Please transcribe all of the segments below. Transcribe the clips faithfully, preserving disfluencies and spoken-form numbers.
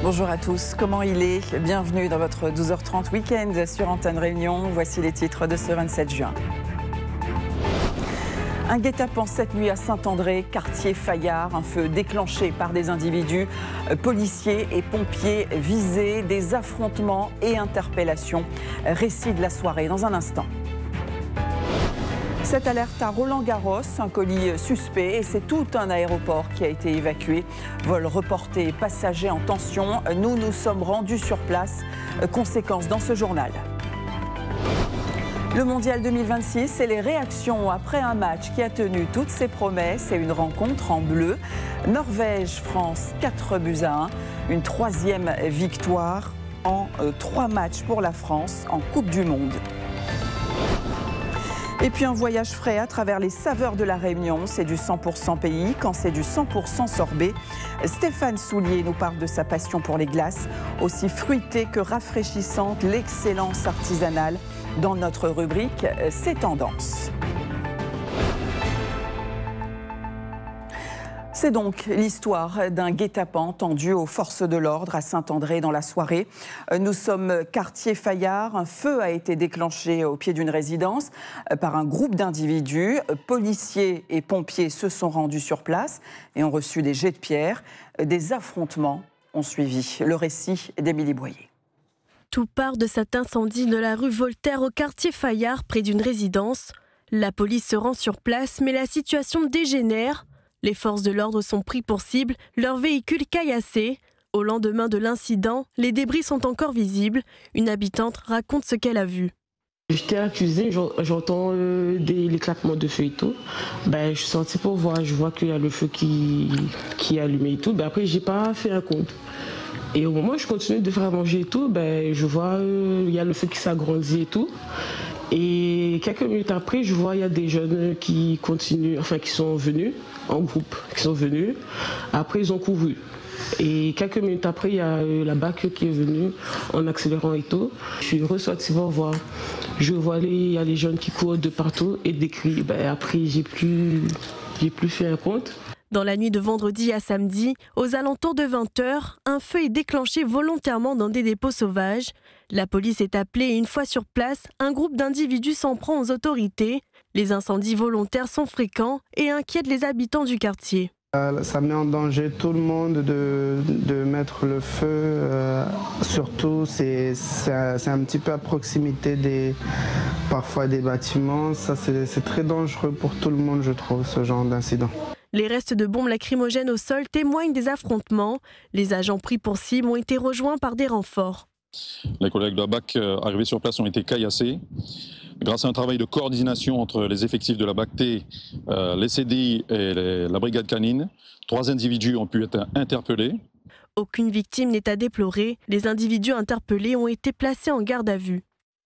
Bonjour à tous, comment il est? Bienvenue dans votre douze heures trente week-end sur Antenne Réunion. Voici les titres de ce vingt-sept juin. Un guet-apens cette nuit à Saint-André, quartier Fayard. Un feu déclenché par des individus, policiers et pompiers visés, des affrontements et interpellations. Récit de la soirée dans un instant. Cette alerte à Roland-Garros, un colis suspect et c'est tout un aéroport qui a été évacué. Vol reporté, passagers en tension. Nous nous sommes rendus sur place. Conséquences dans ce journal. Le mondial deux mille vingt-six et les réactions après un match qui a tenu toutes ses promesses et une rencontre en bleu. Norvège-France, quatre buts à un. Une troisième victoire en euh, trois matchs pour la France en Coupe du Monde. Et puis un voyage frais à travers les saveurs de la Réunion. C'est du cent pour cent pays quand c'est du cent pour cent sorbet. Stéphane Soulier nous parle de sa passion pour les glaces, aussi fruitée que rafraîchissante, l'excellence artisanale. Dans notre rubrique « C'est tendance ». C'est donc l'histoire d'un guet-apens tendu aux forces de l'ordre à Saint-André dans la soirée. Nous sommes quartier Fayard. Un feu a été déclenché au pied d'une résidence par un groupe d'individus. Policiers et pompiers se sont rendus sur place et ont reçu des jets de pierre. Des affrontements ont suivi. Le récit d'Émilie Boyer. Tout part de cet incendie de la rue Voltaire au quartier Fayard, près d'une résidence. La police se rend sur place, mais la situation dégénère. Les forces de l'ordre sont pris pour cible, leur véhicule caillassé. Au lendemain de l'incident, les débris sont encore visibles. Une habitante raconte ce qu'elle a vu. J'étais accusée, j'entends euh, des, les claquements de feu et tout. Ben, je suis sortie pour voir, je vois qu'il y a le feu qui, qui est allumé et tout. Ben, après, j'ai pas fait un compte. Et au moment où je continue de faire à manger et tout, ben, je vois il euh, y a le feu qui s'agrandit et tout. Et quelques minutes après, je vois il y a des jeunes qui continuent, enfin qui sont venus en groupe, qui sont venus. Après, ils ont couru. Et quelques minutes après, il y a euh, la B A C qui est venue en accélérant et tout. Je suis ressortie pour voir. Je vois les, il y a les jeunes qui courent de partout et des cris. Ben, après, j'ai plus, j'ai plus fait un compte. Dans la nuit de vendredi à samedi, aux alentours de vingt heures, un feu est déclenché volontairement dans des dépôts sauvages. La police est appelée et une fois sur place, un groupe d'individus s'en prend aux autorités. Les incendies volontaires sont fréquents et inquiètent les habitants du quartier. Ça met en danger tout le monde de, de mettre le feu. Euh, surtout, c'est, c'est, c'est un petit peu à proximité des, parfois des bâtiments. Ça, c'est, c'est très dangereux pour tout le monde, je trouve, ce genre d'incident. Les restes de bombes lacrymogènes au sol témoignent des affrontements. Les agents pris pour cible ont été rejoints par des renforts. Les collègues de la B A C arrivés sur place ont été caillassés. Grâce à un travail de coordination entre les effectifs de la B A C T, euh, les C D I et les, la brigade canine, trois individus ont pu être interpellés. Aucune victime n'est à déplorer. Les individus interpellés ont été placés en garde à vue.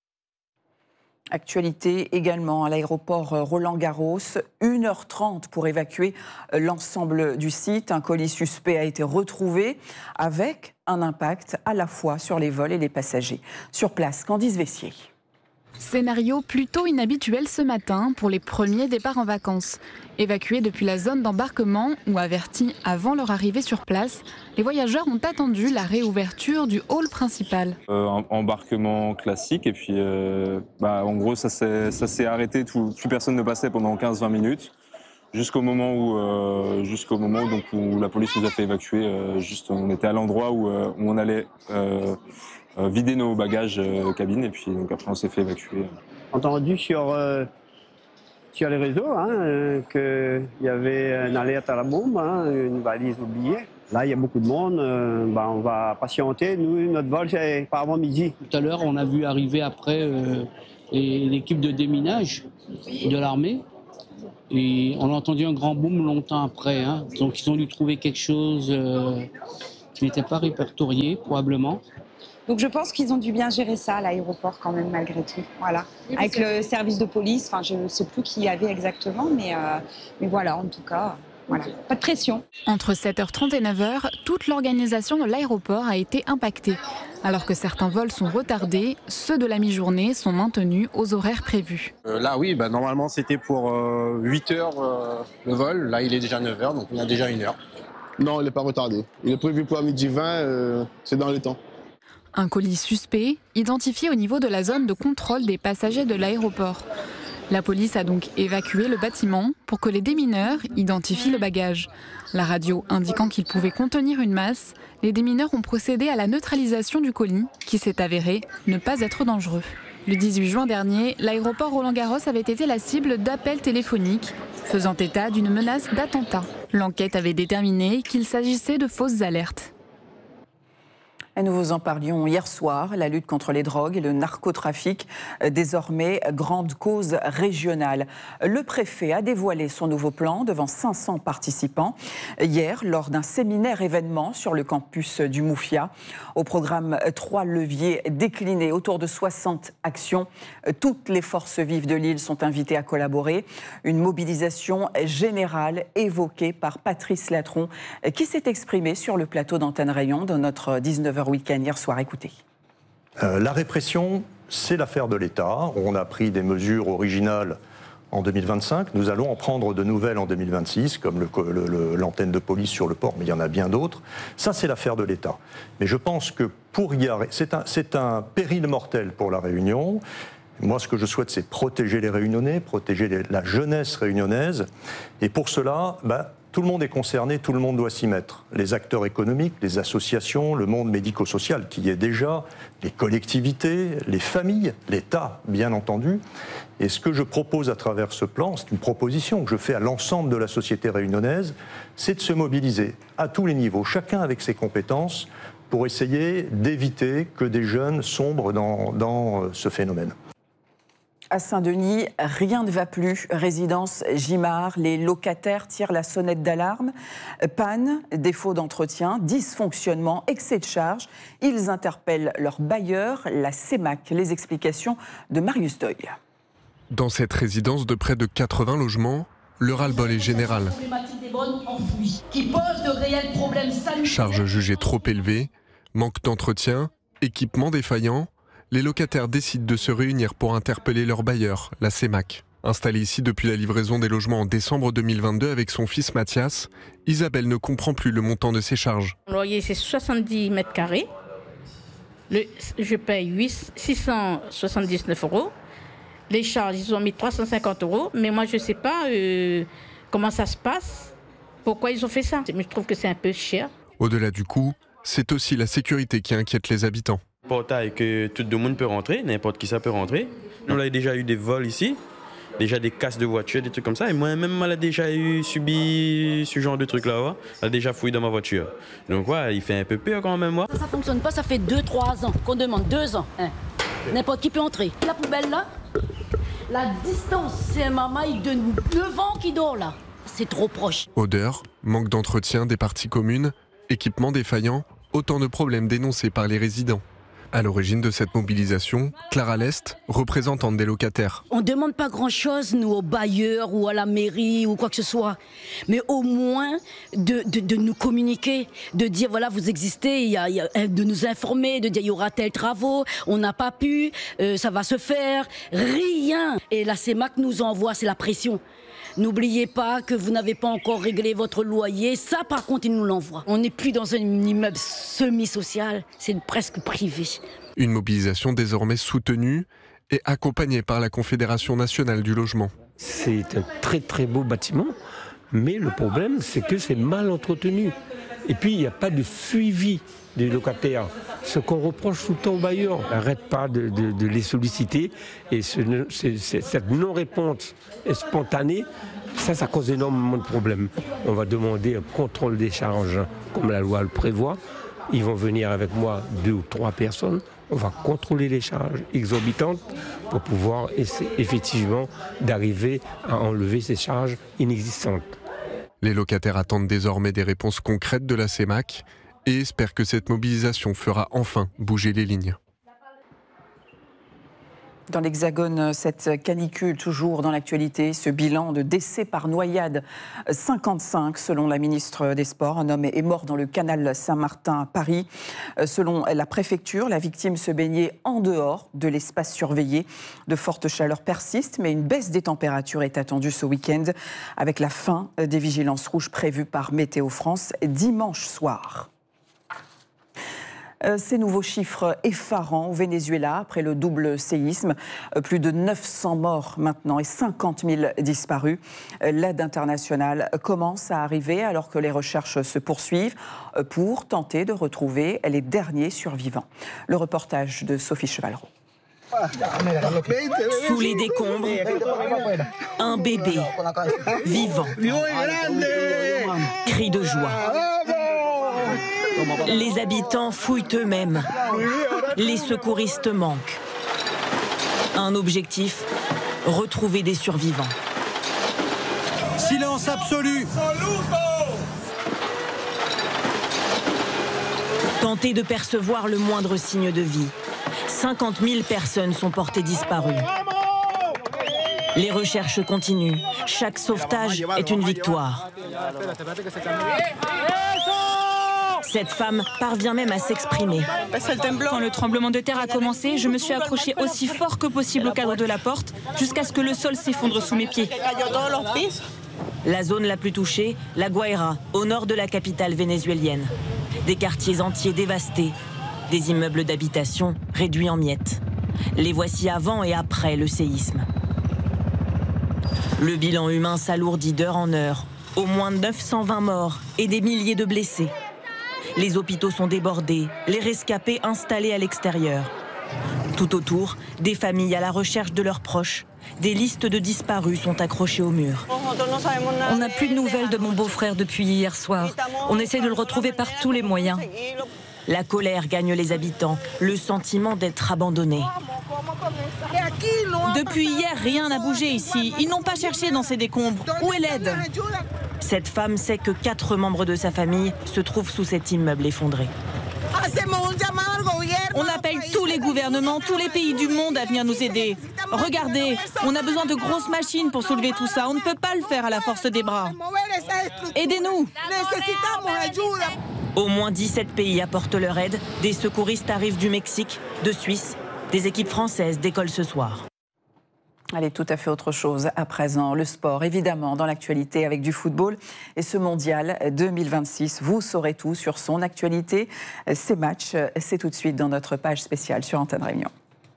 Actualité également à l'aéroport Roland-Garros, une heure trente pour évacuer l'ensemble du site. Un colis suspect a été retrouvé avec un impact à la fois sur les vols et les passagers. Sur place, Candice Vessier. Scénario plutôt inhabituel ce matin pour les premiers départs en vacances. Évacués depuis la zone d'embarquement ou avertis avant leur arrivée sur place, les voyageurs ont attendu la réouverture du hall principal. Euh, un embarquement classique et puis euh, bah, en gros ça s'est, ça s'est arrêté, tout, plus personne ne passait pendant quinze à vingt minutes jusqu'au moment où, euh, jusqu'au moment où, donc, où la police nous a fait évacuer. Euh, juste, on était à l'endroit où, euh, où on allait euh, euh, vider nos bagages euh, cabine et puis donc, après on s'est fait évacuer. Entendu sur... Euh... sur les réseaux, hein, euh, qu'il y avait une alerte à la bombe, hein, une valise oubliée. Là, il y a beaucoup de monde, euh, bah, on va patienter. Nous, notre vol, c'est pas avant midi. Tout à l'heure, on a vu arriver après euh, l'équipe de déminage de l'armée. Et on a entendu un grand boom longtemps après. Hein. Donc, ils ont dû trouver quelque chose euh, qui n'était pas répertorié, probablement. Donc je pense qu'ils ont dû bien gérer ça à l'aéroport quand même malgré tout. Voilà. Avec le service de police, enfin je ne sais plus qui y avait exactement, mais, euh, mais voilà, en tout cas, voilà. Pas de pression. Entre sept heures trente et neuf heures, toute l'organisation de l'aéroport a été impactée. Alors que certains vols sont retardés, ceux de la mi-journée sont maintenus aux horaires prévus. Euh, là oui, bah, normalement c'était pour euh, huit heures euh, le vol, là il est déjà neuf heures, donc il y a déjà une heure. Non, il n'est pas retardé. Il est prévu pour à midi vingt, euh, c'est dans les temps. Un colis suspect, identifié au niveau de la zone de contrôle des passagers de l'aéroport. La police a donc évacué le bâtiment pour que les démineurs identifient le bagage. La radio indiquant qu'il pouvait contenir une masse, les démineurs ont procédé à la neutralisation du colis, qui s'est avéré ne pas être dangereux. Le dix-huit juin dernier, l'aéroport Roland-Garros avait été la cible d'appels téléphoniques, faisant état d'une menace d'attentat. L'enquête avait déterminé qu'il s'agissait de fausses alertes. Et nous vous en parlions hier soir, la lutte contre les drogues et le narcotrafic, désormais grande cause régionale. Le préfet a dévoilé son nouveau plan devant cinq cents participants hier lors d'un séminaire événement sur le campus du Moufia. Au programme, trois leviers déclinés autour de soixante actions. Toutes les forces vives de l'île sont invitées à collaborer. Une mobilisation générale évoquée par Patrice Latron qui s'est exprimé sur le plateau d'Antenne Rayon de notre dix-neuf heures week-end hier soir. Écoutez. Euh, la répression, c'est l'affaire de l'État. On a pris des mesures originales en deux mille vingt-cinq. Nous allons en prendre de nouvelles en deux mille vingt-six, comme le, le, l'antenne de police sur le port, mais il y en a bien d'autres. Ça, c'est l'affaire de l'État. Mais je pense que pour y arrêter, c'est un, c'est un péril mortel pour la Réunion. Moi, ce que je souhaite, c'est protéger les Réunionnais, protéger les, la jeunesse réunionnaise. Et pour cela, bah, tout le monde est concerné, tout le monde doit s'y mettre. Les acteurs économiques, les associations, le monde médico-social qui y est déjà, les collectivités, les familles, l'État, bien entendu. Et ce que je propose à travers ce plan, c'est une proposition que je fais à l'ensemble de la société réunionnaise, c'est de se mobiliser à tous les niveaux, chacun avec ses compétences, pour essayer d'éviter que des jeunes sombrent dans, dans ce phénomène. À Saint-Denis, rien ne va plus. Résidence Gimard, les locataires tirent la sonnette d'alarme. Panne, défaut d'entretien, dysfonctionnement, excès de charge. Ils interpellent leur bailleur, la CEMAC. Les explications de Marius Doyle. Dans cette résidence de près de quatre-vingts logements, le ras-le-bol est général. Charges jugées trop élevées, manque d'entretien, équipement défaillant. Les locataires décident de se réunir pour interpeller leur bailleur, la CEMAC. Installée ici depuis la livraison des logements en décembre deux mille vingt-deux avec son fils Mathias, Isabelle ne comprend plus le montant de ses charges. Le loyer, c'est soixante-dix mètres carrés. Le, je paye six cent soixante-dix-neuf euros. Les charges, ils ont mis trois cent cinquante euros. Mais moi, je ne sais pas euh, comment ça se passe, pourquoi ils ont fait ça. Mais je trouve que c'est un peu cher. Au-delà du coût, c'est aussi la sécurité qui inquiète les habitants. Portail que tout le monde peut rentrer, n'importe qui ça peut rentrer. Nous, on a déjà eu des vols ici, déjà des casses de voitures, des trucs comme ça. Et moi-même, elle a déjà eu subi ce genre de trucs-là. Elle a déjà fouillé dans ma voiture. Donc, ouais, il fait un peu peur quand même. Moi. Ça ne fonctionne pas, ça fait deux trois ans qu'on demande, deux ans. Hein. N'importe qui peut entrer. La poubelle là, la distance, c'est un mamaille de neuf ans qui dort là. C'est trop proche. Odeur, manque d'entretien des parties communes, équipement défaillant, autant de problèmes dénoncés par les résidents. À l'origine de cette mobilisation, Clara Lest, représentante des locataires. On ne demande pas grand-chose, nous, aux bailleurs ou à la mairie ou quoi que ce soit. Mais au moins de, de, de nous communiquer, de dire, voilà, vous existez, y a, y a, de nous informer, de dire, il y aura tels travaux, on n'a pas pu, euh, ça va se faire. Rien. Et la CEMAC nous envoie, c'est la pression. N'oubliez pas que vous n'avez pas encore réglé votre loyer. Ça, par contre, ils nous l'envoient. On n'est plus dans un immeuble semi-social, c'est presque privé. Une mobilisation désormais soutenue et accompagnée par la Confédération nationale du logement. C'est un très très beau bâtiment, mais le problème, c'est que c'est mal entretenu. Et puis, il n'y a pas de suivi des locataires. Ce qu'on reproche tout le temps aux bailleurs, n'arrête pas de, de, de les solliciter. Et ce, c'est, c'est, cette non-réponse spontanée, ça, ça cause énormément de problèmes. On va demander un contrôle des charges, comme la loi le prévoit. Ils vont venir avec moi, deux ou trois personnes. On va contrôler les charges exorbitantes pour pouvoir essayer effectivement d'arriver à enlever ces charges inexistantes. Les locataires attendent désormais des réponses concrètes de la CEMAC et espèrent que cette mobilisation fera enfin bouger les lignes. Dans l'Hexagone, cette canicule toujours dans l'actualité, ce bilan de décès par noyade, cinquante-cinq selon la ministre des Sports. Un homme est mort dans le canal Saint-Martin à Paris. Selon la préfecture, la victime se baignait en dehors de l'espace surveillé. De fortes chaleurs persistent, mais une baisse des températures est attendue ce week-end avec la fin des vigilances rouges prévues par Météo France dimanche soir. Ces nouveaux chiffres effarants au Venezuela après le double séisme. Plus de neuf cents morts maintenant et cinquante mille disparus. L'aide internationale commence à arriver alors que les recherches se poursuivent pour tenter de retrouver les derniers survivants. Le reportage de Sophie Chevalreau. Sous les décombres, un bébé vivant. Cri de joie. Les habitants fouillent eux-mêmes. Les secouristes manquent. Un objectif, retrouver des survivants. Silence absolu. Tenter de percevoir le moindre signe de vie. cinquante mille personnes sont portées disparues. Les recherches continuent. Chaque sauvetage est une victoire. Cette femme parvient même à s'exprimer. Quand le tremblement de terre a commencé, je me suis accrochée aussi fort que possible au cadre de la porte, jusqu'à ce que le sol s'effondre sous mes pieds. La zone la plus touchée, La Guaira, au nord de la capitale vénézuélienne. Des quartiers entiers dévastés, des immeubles d'habitation réduits en miettes. Les voici avant et après le séisme. Le bilan humain s'alourdit d'heure en heure. Au moins neuf cent vingt morts et des milliers de blessés. Les hôpitaux sont débordés, les rescapés installés à l'extérieur. Tout autour, des familles à la recherche de leurs proches. Des listes de disparus sont accrochées au mur. On n'a plus de nouvelles de mon beau-frère depuis hier soir. On essaie de le retrouver par tous les moyens. La colère gagne les habitants, le sentiment d'être abandonnés. Depuis hier, rien n'a bougé ici. Ils n'ont pas cherché dans ces décombres. Où est l'aide ? Cette femme sait que quatre membres de sa famille se trouvent sous cet immeuble effondré. On appelle tous les gouvernements, tous les pays du monde à venir nous aider. Regardez, on a besoin de grosses machines pour soulever tout ça. On ne peut pas le faire à la force des bras. Aidez-nous. Au moins dix-sept pays apportent leur aide. Des secouristes arrivent du Mexique, de Suisse. Des équipes françaises décollent ce soir. Allez, tout à fait autre chose à présent. Le sport, évidemment, dans l'actualité avec du football. Et ce mondial deux mille vingt-six, vous saurez tout sur son actualité. Ces matchs, c'est tout de suite dans notre page spéciale sur Antenne Réunion.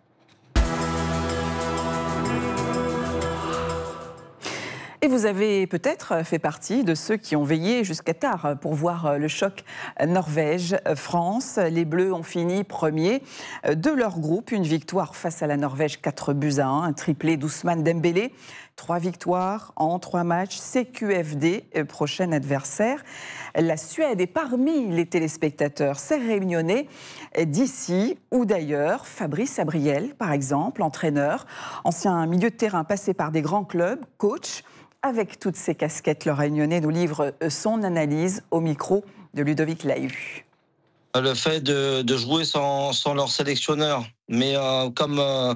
Et vous avez peut-être fait partie de ceux qui ont veillé jusqu'à tard pour voir le choc Norvège-France. Les Bleus ont fini premiers de leur groupe. Une victoire face à la Norvège, quatre buts à un. Un triplé d'Ousmane Dembélé. Trois victoires en trois matchs. C Q F D, prochain adversaire. La Suède est parmi les téléspectateurs. Ces Réunionnais d'ici ou d'ailleurs. Fabrice Abriel, par exemple, entraîneur, ancien milieu de terrain passé par des grands clubs, coach. Avec toutes ces casquettes, le Réunionnais nous livre son analyse au micro de Ludovic Lahu. Le fait de, de jouer sans, sans leur sélectionneur, mais euh, comme, euh,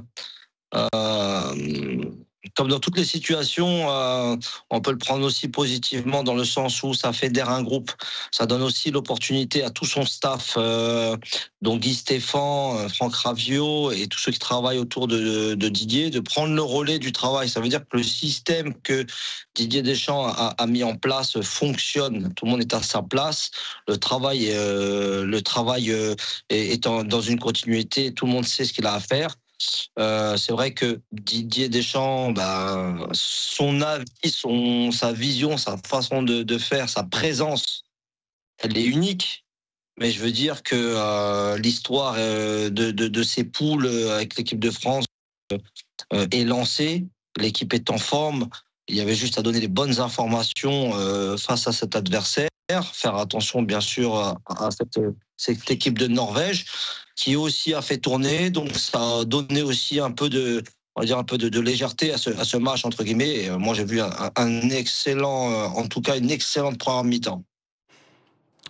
euh, comme dans toutes les situations, euh, on peut le prendre aussi positivement dans le sens où ça fédère un groupe. Ça donne aussi l'opportunité à tout son staff, euh, donc Guy Stéphane, Franck Raviot et tous ceux qui travaillent autour de, de Didier, de prendre le relais du travail. Ça veut dire que le système que Didier Deschamps a, a mis en place fonctionne. Tout le monde est à sa place. Le travail, euh, le travail euh, est, est en, dans une continuité. Tout le monde sait ce qu'il a à faire. Euh, c'est vrai que Didier Deschamps, bah, son avis, son, sa vision, sa façon de, de faire, sa présence, elle est unique. Mais je veux dire que euh, l'histoire euh, de, de, de ces poules avec l'équipe de France euh, est lancée. L'équipe est en forme. Il y avait juste à donner les bonnes informations euh, face à cet adversaire. Faire attention, bien sûr, à, à cette, cette équipe de Norvège qui aussi a fait tourner. Donc, ça a donné aussi un peu de, on va dire un peu de, de légèreté à ce, à ce match, entre guillemets. Et moi, j'ai vu un, un excellent, en tout cas, une excellente première mi-temps.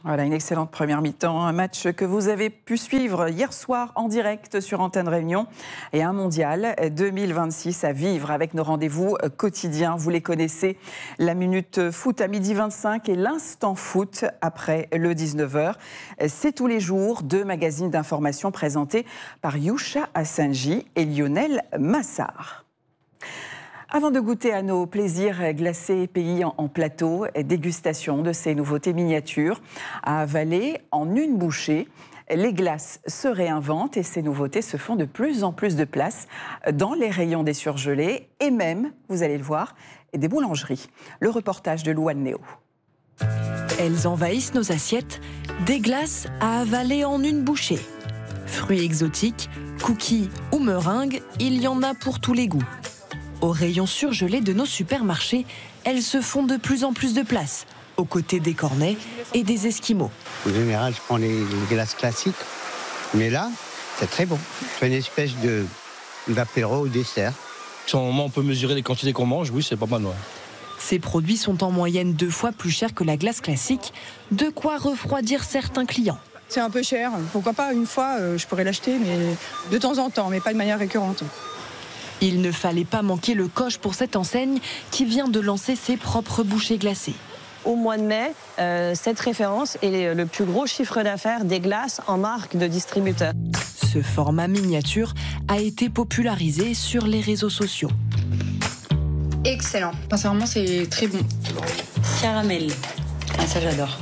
Voilà, une excellente première mi-temps, un match que vous avez pu suivre hier soir en direct sur Antenne Réunion et un mondial deux mille vingt-six à vivre avec nos rendez-vous quotidiens. Vous les connaissez, la Minute Foot à midi vingt-cinq et l'Instant Foot après le dix-neuf heures. C'est tous les jours deux magazines d'information présentés par Yusha Assanji et Lionel Massard. Avant de goûter à nos plaisirs glacés pays en, en plateau, dégustation de ces nouveautés miniatures à avaler en une bouchée. Les glaces se réinventent et ces nouveautés se font de plus en plus de place dans les rayons des surgelés et même, vous allez le voir, des boulangeries. Le reportage de Louane Néo. Elles envahissent nos assiettes, des glaces à avaler en une bouchée. Fruits exotiques, cookies ou meringues, il y en a pour tous les goûts. Aux rayons surgelés de nos supermarchés, elles se font de plus en plus de place, aux côtés des cornets et des esquimaux. En général, je prends les, les glaces classiques, mais là, c'est très bon. C'est une espèce de, d'apéro au dessert. Si on, on peut mesurer les quantités qu'on mange, oui, c'est pas mal. Ouais. Ces produits sont en moyenne deux fois plus chers que la glace classique, de quoi refroidir certains clients. C'est un peu cher, pourquoi pas une fois, euh, je pourrais l'acheter, mais de temps en temps, mais pas de manière récurrente. Il ne fallait pas manquer le coche pour cette enseigne qui vient de lancer ses propres bouchées glacées. Au mois de mai, euh, cette référence est le plus gros chiffre d'affaires des glaces en marque de distributeur. Ce format miniature a été popularisé sur les réseaux sociaux. Excellent. Sincèrement, c'est très bon. Caramel. Ah, ça, j'adore.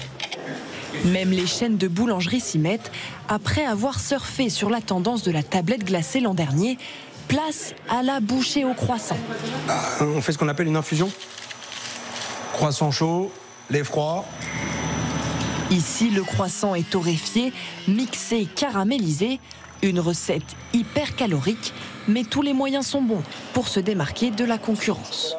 Même les chaînes de boulangerie s'y mettent. Après avoir surfé sur la tendance de la tablette glacée l'an dernier, place à la bouchée au croissant. On fait ce qu'on appelle une infusion. Croissant chaud, lait froid. Ici, le croissant est torréfié, mixé, caramélisé. Une recette hyper calorique, mais tous les moyens sont bons pour se démarquer de la concurrence.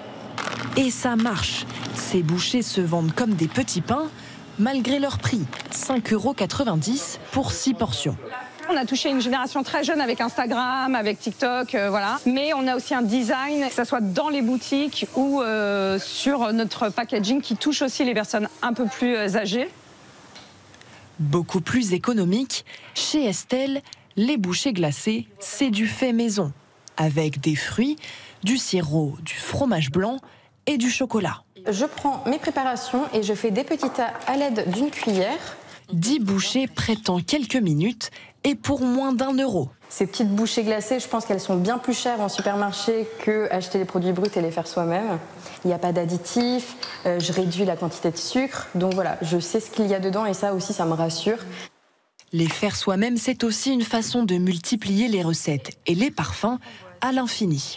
Et ça marche. Ces bouchées se vendent comme des petits pains, malgré leur prix, cinq euros quatre-vingt-dix pour six portions. On a touché une génération très jeune avec Instagram, avec TikTok, euh, voilà. Mais on a aussi un design, que ce soit dans les boutiques ou euh, sur notre packaging, qui touche aussi les personnes un peu plus euh, âgées. Beaucoup plus économique, chez Estelle, les bouchées glacées, c'est du fait maison, avec des fruits, du sirop, du fromage blanc et du chocolat. Je prends mes préparations et je fais des petites à l'aide d'une cuillère. dix bouchées prêtes en quelques minutes et pour moins d'un euro. Ces petites bouchées glacées, je pense qu'elles sont bien plus chères en supermarché que acheter les produits bruts et les faire soi-même. Il n'y a pas d'additifs, euh, je réduis la quantité de sucre, donc voilà, je sais ce qu'il y a dedans et ça aussi, ça me rassure. Les faire soi-même, c'est aussi une façon de multiplier les recettes et les parfums à l'infini.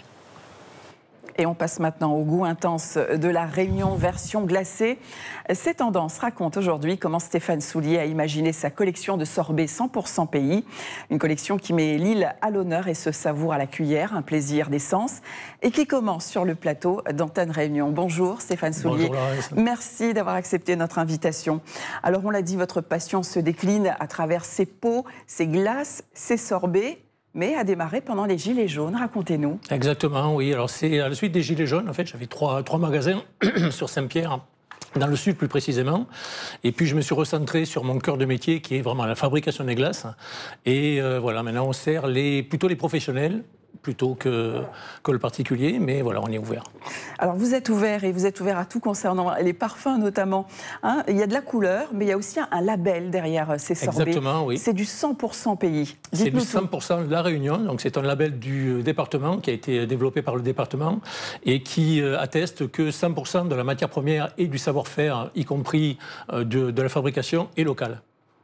Et on passe maintenant au goût intense de la Réunion version glacée. Ces tendances racontent aujourd'hui comment Stéphane Soulier a imaginé sa collection de sorbets cent pour cent pays. Une collection qui met l'île à l'honneur et se savoure à la cuillère, un plaisir d'essence. Et qui commence sur le plateau d'Antenne Réunion. Bonjour Stéphane Soulier. Bonjour Laurence. Merci d'avoir accepté notre invitation. Alors on l'a dit, votre passion se décline à travers ces pots, ces glaces, ces sorbets, mais a démarré pendant les Gilets jaunes. Racontez-nous. Exactement, oui. Alors c'est à la suite des Gilets jaunes, en fait, j'avais trois, trois magasins sur Saint-Pierre, dans le sud plus précisément. Et puis je me suis recentré sur mon cœur de métier, qui est vraiment la fabrication des glaces. Et euh, voilà, maintenant on sert les, plutôt les professionnels, plutôt que, que le particulier, mais voilà, on est ouvert. Alors vous êtes ouvert, et vous êtes ouvert à tout concernant les parfums notamment. Hein, il y a de la couleur, mais il y a aussi un, un label derrière ces sorbets. Exactement, oui. C'est du cent pour cent pays. C'est du cent pour cent de La Réunion, donc c'est un label du département qui a été développé par le département et qui euh, atteste que cent pour cent de la matière première et du savoir-faire, y compris euh, de, de la fabrication, est local.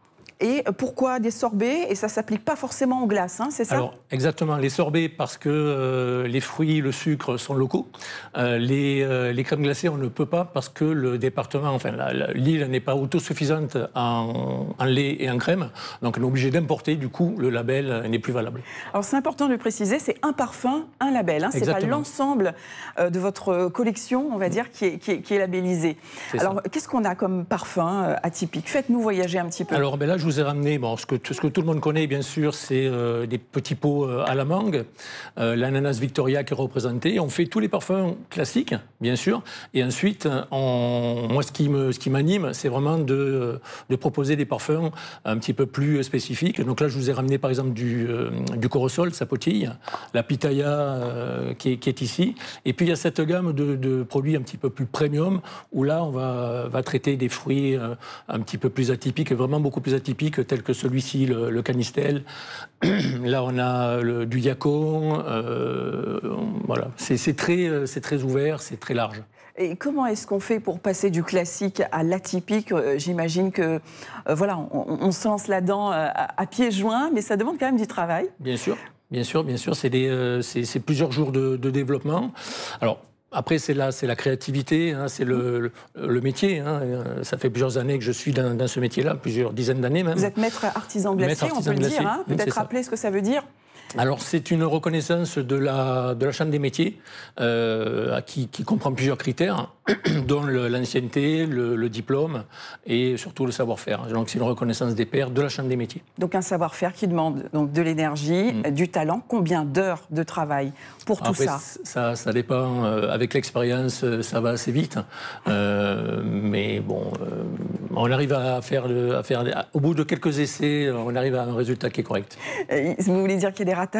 Et pourquoi des sorbets? Et ça ne s'applique pas forcément aux glaces, hein, c'est ça? Alors, exactement. Les sorbets, parce que euh, les fruits, le sucre sont locaux. Euh, les, euh, les crèmes glacées, on ne peut pas parce que le département, enfin, la, la, l'île n'est pas autosuffisante en, en lait et en crème. Donc, on est obligé d'importer. Du coup, le label n'est plus valable. Alors, c'est important de le préciser, c'est un parfum, un label. Hein, c'est pas l'ensemble euh, de votre collection, on va dire, qui est, qui est, qui est labellisé. Alors, ça. Qu'est-ce qu'on a comme parfum euh, atypique? Faites-nous voyager un petit peu. Alors, ben là, je vous vous ai ramené, bon, ce, que, ce que tout le monde connaît, bien sûr, c'est euh, des petits pots euh, à la mangue, euh, l'ananas Victoria qui est représenté. On fait tous les parfums classiques, bien sûr. Et ensuite, on, moi, ce qui, me, ce qui m'anime, c'est vraiment de, de proposer des parfums un petit peu plus spécifiques. Donc là, je vous ai ramené, par exemple, du, euh, du Corosol, ça potille, la Pitaya euh, qui, est, qui est ici. Et puis, il y a cette gamme de, de produits un petit peu plus premium, où là, on va, va traiter des fruits euh, un petit peu plus atypiques, vraiment beaucoup plus atypiques, tels que celui-ci, le, le canistel. Là, on a le, du yacon. Euh, voilà, c'est, c'est, très, c'est très ouvert, c'est très large. Et comment est-ce qu'on fait pour passer du classique à l'atypique ? J'imagine que, euh, voilà, on, on se lance là-dedans à, à pieds joints, mais ça demande quand même du travail. Bien sûr, bien sûr, bien sûr. C'est, des, euh, c'est, c'est plusieurs jours de, de développement. Alors, après, c'est la, c'est la créativité, hein, c'est le, le, le métier. Hein. Ça fait plusieurs années que je suis dans, dans ce métier-là, plusieurs dizaines d'années même. Vous êtes maître artisan glacier, maître artisan on peut glacier. le dire. Hein. Peut-être rappeler ce que ça veut dire. Alors, c'est une reconnaissance de la, de la Chambre des métiers euh, qui, qui comprend plusieurs critères, dont le, l'ancienneté, le, le diplôme et surtout le savoir-faire. Donc, c'est une reconnaissance des pairs de la Chambre des métiers. Donc, un savoir-faire qui demande donc, de l'énergie, mmh. du talent. Combien d'heures de travail pour tout Après, ça ça, ça dépend. Avec l'expérience, ça va assez vite. Euh, mais bon, euh, on arrive à faire, à faire... Au bout de quelques essais, on arrive à un résultat qui est correct. Vous voulez dire qu'il y a des ratages ?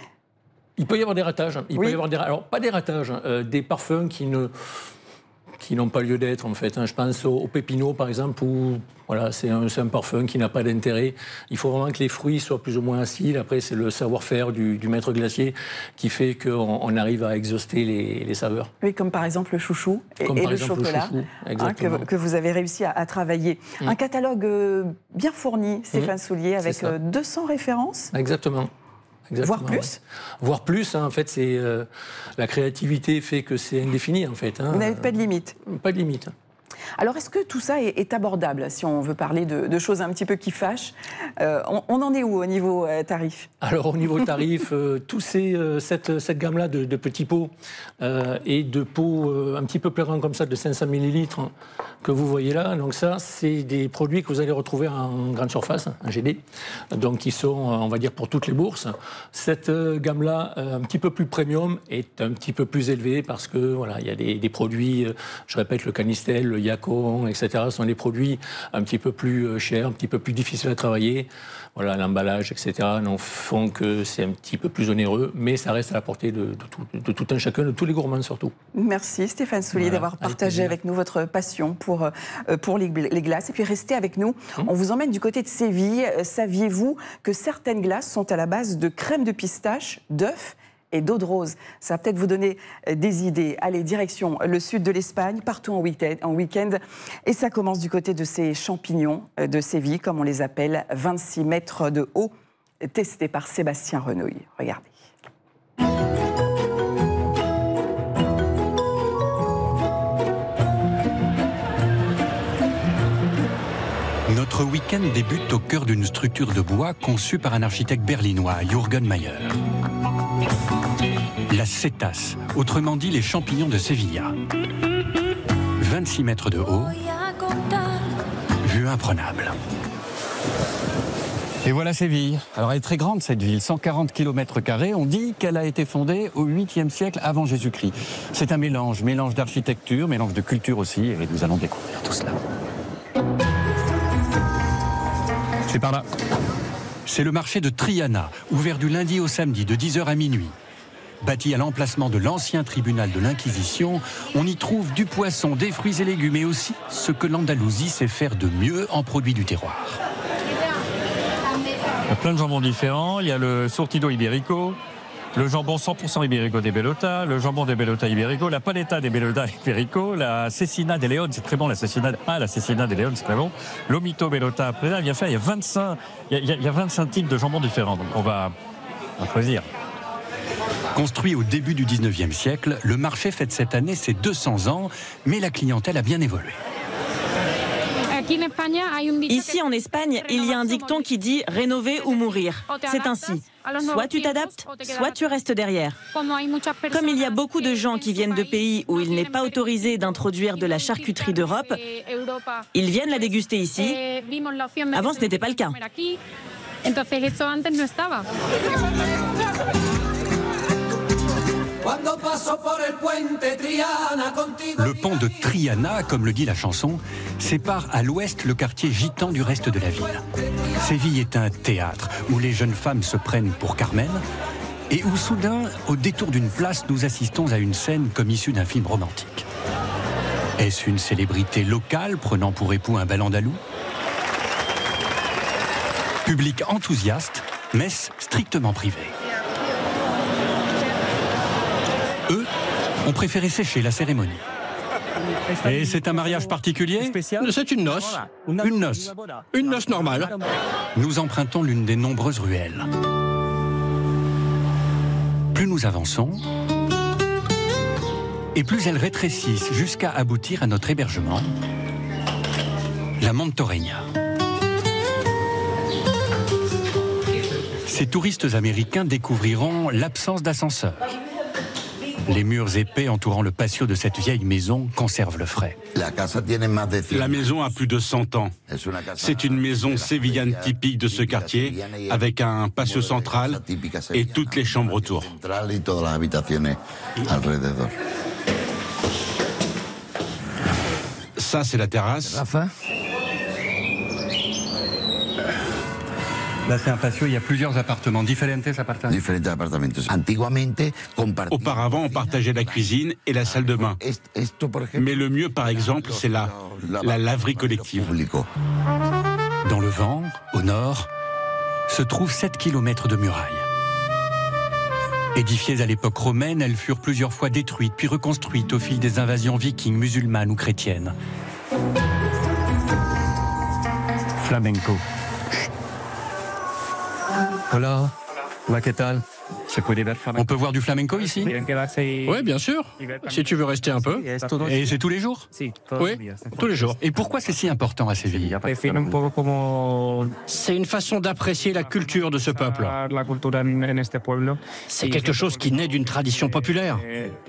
Il peut y avoir des ratages. Il oui. peut y avoir des, alors, pas des ratages, euh, des parfums qui, ne, qui n'ont pas lieu d'être, en fait. Je pense au, au pépino, par exemple, où voilà, c'est, un, c'est un parfum qui n'a pas d'intérêt. Il faut vraiment que les fruits soient plus ou moins acides. Après, c'est le savoir-faire du, du maître glacier qui fait qu'on on arrive à exhauster les, les saveurs. Oui, comme par exemple le chouchou et, et le chocolat le chouchou, hein, que, que vous avez réussi à, à travailler. Mmh. Un catalogue euh, bien fourni, Stéphane mmh. Soulier, avec euh, deux cents références. Exactement. Exactement, voire plus ouais. Voire plus, hein, en fait, c'est, euh, la créativité fait que c'est indéfini, en fait. Hein. Vous n'avez pas de limite ? Pas de limite. Alors, est-ce que tout ça est, est abordable, si on veut parler de, de choses un petit peu qui fâchent euh, on, on en est où au niveau euh, tarif ? Alors, au niveau tarif, euh, tous ces, euh, cette, cette gamme-là de, de petits pots euh, et de pots euh, un petit peu plus grands comme ça, de cinq cents millilitres, hein, que vous voyez là, donc ça, c'est des produits que vous allez retrouver en grande surface, en G D, donc qui sont, on va dire, pour toutes les bourses. Cette euh, gamme-là, euh, un petit peu plus premium, est un petit peu plus élevée parce que, voilà, il y a des, des produits, euh, je répète, le canistel, le yacon, et cetera, sont des produits un petit peu plus chers, un petit peu plus difficiles à travailler. Voilà, l'emballage, et cetera, font que c'est un petit peu plus onéreux, mais ça reste à la portée de, de, tout, de tout un chacun, de tous les gourmands surtout. Merci Stéphane Soulier voilà, d'avoir partagé avec, avec nous votre passion pour, pour les, les glaces. Et puis restez avec nous, hum. on vous emmène du côté de Séville. Saviez-vous que certaines glaces sont à la base de crème de pistache, d'œufs et d'eau de rose? Ça va peut-être vous donner des idées. Allez, direction le sud de l'Espagne, partout en week-end, en week-end. Et ça commence du côté de ces champignons de Séville, comme on les appelle, vingt-six mètres de haut, testés par Sébastien Renouille. Regardez. Notre week-end débute au cœur d'une structure de bois conçue par un architecte berlinois, Jürgen Mayer. La Cetas, autrement dit les champignons de Sevilla. vingt-six mètres de haut, vue imprenable. Et voilà Séville. Alors elle est très grande cette ville, cent quarante kilomètres carrés. On dit qu'elle a été fondée au huitième siècle avant Jésus-Christ. C'est un mélange, mélange d'architecture, mélange de culture aussi, et nous allons découvrir tout cela. C'est par là. C'est le marché de Triana, ouvert du lundi au samedi de dix heures à minuit. Bâti à l'emplacement de l'ancien tribunal de l'Inquisition, on y trouve du poisson, des fruits et légumes, mais aussi ce que l'Andalousie sait faire de mieux en produits du terroir. Il y a plein de jambons différents. Il y a le Surtido Ibérico, le jambon cent pour cent Ibérico de Bellota, le jambon de Bellota Ibérico, la paleta de Bellota Ibérico, la Cecina de León, c'est très bon, la Cecina, ah, la Cecina de León, c'est très bon. L'Omito Bellota, après là, bien fait, il y a vingt-cinq, il y a, il y a vingt-cinq types de jambons différents, donc on va, on va choisir. Construit au début du dix-neuvième siècle, le marché fête cette année ses deux cents ans, mais la clientèle a bien évolué. Ici, en Espagne, il y a un dicton qui dit « rénover ou mourir ». C'est ainsi. Soit tu t'adaptes, soit tu restes derrière. Comme il y a beaucoup de gens qui viennent de pays où il n'est pas autorisé d'introduire de la charcuterie d'Europe, ils viennent la déguster ici. Avant, ce n'était pas le cas. Le pont de Triana, comme le dit la chanson, sépare à l'ouest le quartier gitan du reste de la ville. Séville est un théâtre où les jeunes femmes se prennent pour Carmen et où soudain, au détour d'une place, nous assistons à une scène comme issue d'un film romantique. Est-ce une célébrité locale prenant pour époux un bel andalou ? Public enthousiaste, messe strictement privée. Eux ont préféré sécher la cérémonie. Et c'est un mariage particulier ? C'est une noce. Une noce. Une noce normale. Nous empruntons l'une des nombreuses ruelles. Plus nous avançons, et plus elles rétrécissent jusqu'à aboutir à notre hébergement, la Montorreña. Ces touristes américains découvriront l'absence d'ascenseur. Les murs épais entourant le patio de cette vieille maison conservent le frais. La maison a plus de cent ans. C'est une maison sévillane typique de ce quartier, avec un patio central et toutes les chambres autour. Ça, c'est la terrasse. Là, c'est un patio, il y a plusieurs appartements. Diferentes appartements. Auparavant, on partageait la cuisine et la salle de bain. Mais le mieux, par exemple, c'est la, la laverie collective. Dans le vent, au nord, se trouvent sept kilomètres de murailles. Édifiées à l'époque romaine, elles furent plusieurs fois détruites puis reconstruites au fil des invasions vikings, musulmanes ou chrétiennes. Flamenco. Hola, hola, ¿qué tal? On peut voir du flamenco ici? Oui, bien sûr, si tu veux rester un peu. Et c'est tous les jours? Oui, tous les jours. Et pourquoi c'est si important à Séville? C'est une façon d'apprécier la culture de ce peuple. C'est quelque chose qui naît d'une tradition populaire.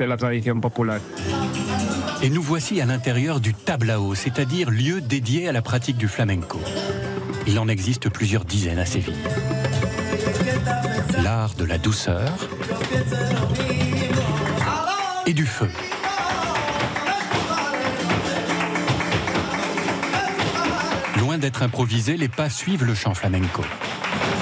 Et nous voici à l'intérieur du tablao, c'est-à-dire lieu dédié à la pratique du flamenco. Il en existe plusieurs dizaines à Séville. L'art de la douceur et du feu. Loin d'être improvisés, les pas suivent le chant flamenco.